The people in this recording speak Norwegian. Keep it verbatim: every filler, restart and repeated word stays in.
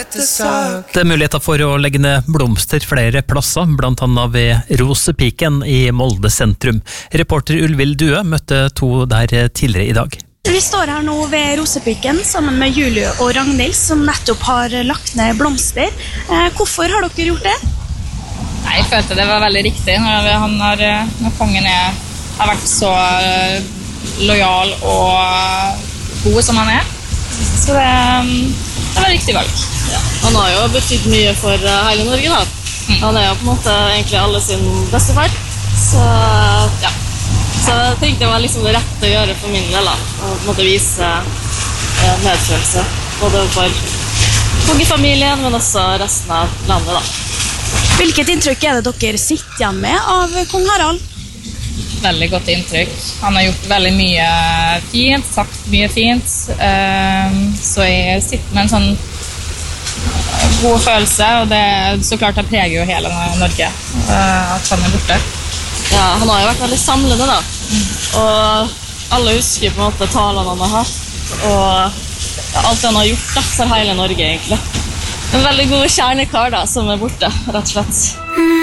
Det er muligheter for å legge ned blomster flere plasser, blant annet ved Rosepiken i Molde sentrum. Reporter Ulvild Due møtte to der tidligere i dag. Vi står her nå ved Rosepiken sammen med Julie og Ragnhild, som nettopp har lagt ned blomster. Hvorfor har dere gjort det? Nei, jeg følte det var veldig riktig når, han har, når kongen er, har vært så lojal og god som han er. Så det, det var riktig valg. Ja, han har jo betydd mye for hele Norge da. Mm. Han er jo på en måte egentlig alle sin bestefar. Så ja, så jeg tenkte det var liksom det rette å gjøre for min del da. Og på en måte vise medfølelse. Både for kongefamilien, men også resten av landet da. Hvilket inntrykk er det dere sitter igjen med av kong Harald? Veldig godt inntrykk. Han har gjort veldig mye fint, sagt mye fint. Så jeg sitter med en sånn god følelse, og det så klart det preger jo hele Norge at han er borte. Ja, han har jo vært veldig samlende da. Og alle husker på en måte talene han har hatt, og alt han har gjort da, for hele Norge egentlig. En veldig god kjernekar da, som er borte, rett og slett.